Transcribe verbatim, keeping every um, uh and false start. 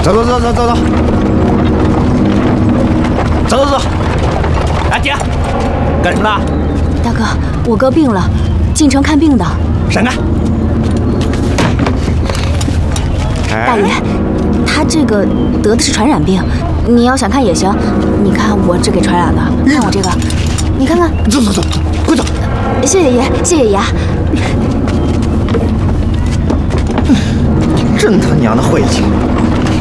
走走走走走走，走走走。哎，姐，干什么呢？ 大哥，我哥病了，进城看病的。 闪开！ 大爷，他这个得的是传染病，你要想看也行。你看我这给传染的，看我这个，你看看。 走走走走，快走！ 谢谢爷，谢谢爷。 真他娘的晦气！